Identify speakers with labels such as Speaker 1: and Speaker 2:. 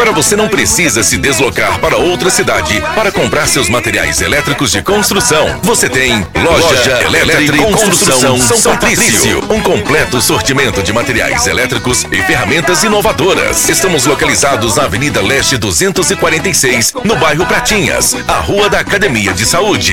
Speaker 1: Agora você não precisa se deslocar para outra cidade para comprar seus materiais elétricos de construção. Você tem Loja Elétrica e Construção São Patrício. Um completo sortimento de materiais elétricos e ferramentas inovadoras. Estamos localizados na Avenida Leste 246, no bairro Pratinhas, a Rua da Academia de Saúde.